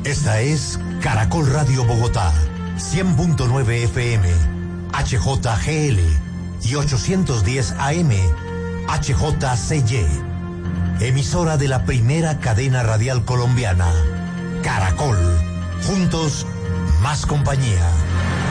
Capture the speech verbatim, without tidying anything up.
Esta es Caracol Radio Bogotá, cien punto nueve F M, H J G L y ochocientos diez A M, H J C Y. Emisora de la primera cadena radial colombiana, Caracol. Juntos, más compañía.